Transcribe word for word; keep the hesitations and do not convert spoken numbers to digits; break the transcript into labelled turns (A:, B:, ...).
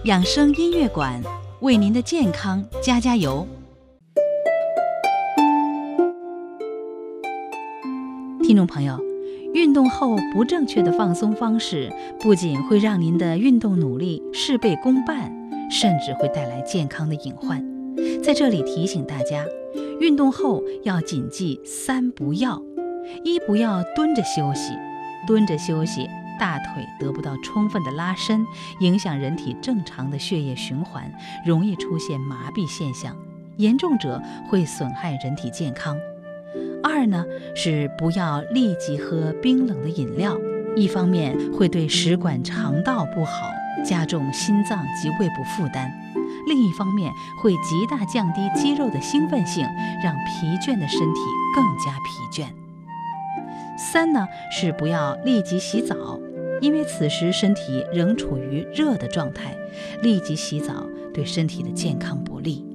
A: 养生音乐馆为您的健康加加油。听众朋友，运动后不正确的放松方式，不仅会让您的运动努力事倍功半，甚至会带来健康的隐患。在这里提醒大家，运动后要谨记三不要：一、不要蹲着休息，蹲着休息，大腿得不到充分的拉伸，影响人体正常的血液循环，容易出现麻痹现象，严重者会损害人体健康。二呢，是不要立即喝冰冷的饮料，一方面会对食管肠道不好，加重心脏及胃部负担，另一方面会极大降低肌肉的兴奋性，让疲倦的身体更加疲倦。三呢，是不要立即洗澡，因为此时身体仍处于热的状态，立即洗澡对身体的健康不利。